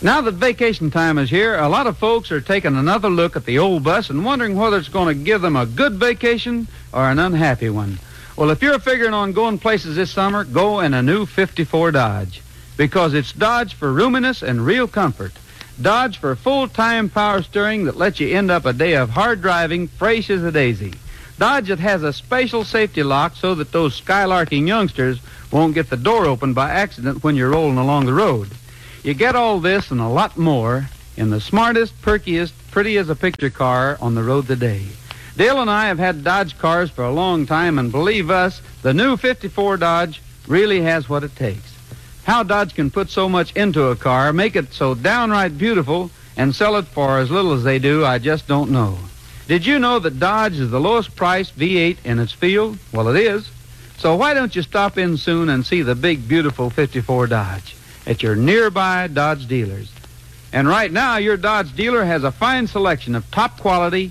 Now that vacation time is here, a lot of folks are taking another look at the old bus and wondering whether it's going to give them a good vacation or an unhappy one. Well, if you're figuring on going places this summer, go in a new 54 Dodge. Because it's Dodge for roominess and real comfort. Dodge for full-time power steering that lets you end up a day of hard driving fresh as a daisy. Dodge that has a special safety lock so that those skylarking youngsters won't get the door open by accident when you're rolling along the road. You get all this and a lot more in the smartest, perkiest, pretty-as-a-picture car on the road today. Dale and I have had Dodge cars for a long time, and believe us, the new 54 Dodge really has what it takes. How Dodge can put so much into a car, make it so downright beautiful, and sell it for as little as they do, I just don't know. Did you know that Dodge is the lowest priced V8 in its field? Well, it is. So why don't you stop in soon and see the big, beautiful 54 Dodge at your nearby Dodge dealers. And right now, your Dodge dealer has a fine selection of top quality,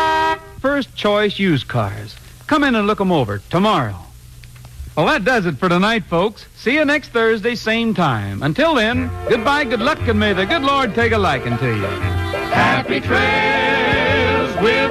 first choice used cars. Come in and look them over tomorrow. Well, that does it for tonight, folks. See you next Thursday, same time. Until then, goodbye, good luck, and may the good Lord take a liking to you. Happy trails with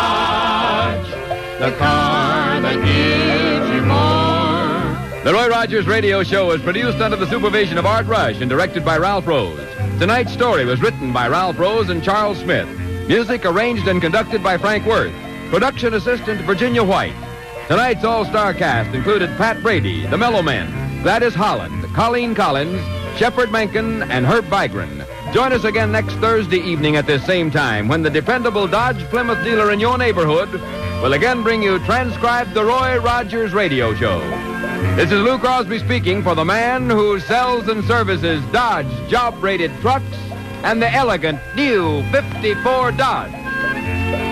Dodge, the car that gives you more. The Roy Rogers Radio Show is produced under the supervision of Art Rush and directed by Ralph Rose. Tonight's story was written by Ralph Rose and Charles Smith. Music arranged and conducted by Frank Worth. Production assistant Virginia White. Tonight's all-star cast included Pat Brady, the Mellow Men, Gladys Holland, Colleen Collins, Shepard Menken, and Herb Vigran. Join us again next Thursday evening at this same time when the dependable Dodge Plymouth dealer in your neighborhood will again bring you transcribed The Roy Rogers Radio Show. This is Lou Crosby speaking for the man who sells and services Dodge job-rated trucks and the elegant new 54 Dodge.